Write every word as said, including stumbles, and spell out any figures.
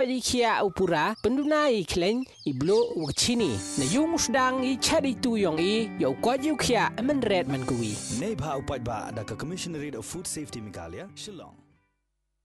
pedikia upura penduna i klen i blo wakchini na yung sedang i chadi tu yong i yo kwa yu kia men red man kui nei bha upat ba da ka Commissionerate of Food Safety Meghalaya Shillong